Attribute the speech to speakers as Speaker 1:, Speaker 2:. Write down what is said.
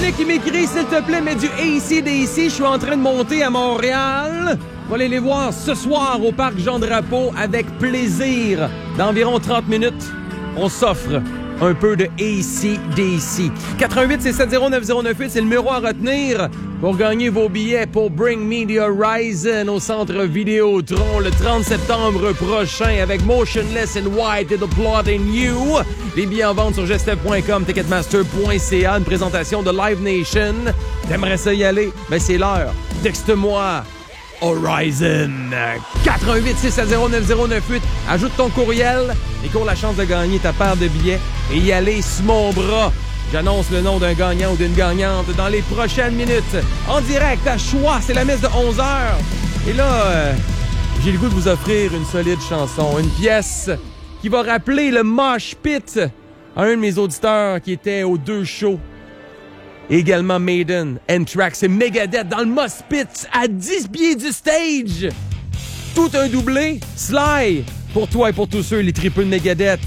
Speaker 1: Dominique qui m'écrit, s'il te plaît, mets du AC/DC. Je suis en train de monter à Montréal. On va aller les voir ce soir au Parc Jean-Drapeau avec plaisir. Dans environ 30 minutes, on s'offre un peu de AC/DC. 88-670-9098, c'est le numéro à retenir pour gagner vos billets pour Bring Me the Horizon au Centre Vidéotron le 30 septembre prochain avec Motionless in White et The Plot in You. Les billets en vente sur gestev.com, ticketmaster.ca, une présentation de Live Nation. T'aimerais ça y aller? Ben c'est l'heure. Texte-moi Horizon 88-670-9098. Ajoute ton courriel et cours la chance de gagner ta paire de billets et y aller sous mon bras. J'annonce le nom d'un gagnant ou d'une gagnante dans les prochaines minutes. En direct, à choix, c'est la messe de 11h. Et là, j'ai le goût de vous offrir une solide chanson. Une pièce qui va rappeler le mosh pit à un de mes auditeurs qui était aux deux shows. Également Maiden, Anthrax et Megadeth dans le mosh pit à 10 pieds du stage. Tout un doublé. Sly, pour toi et pour tous ceux, les triples de Megadeth.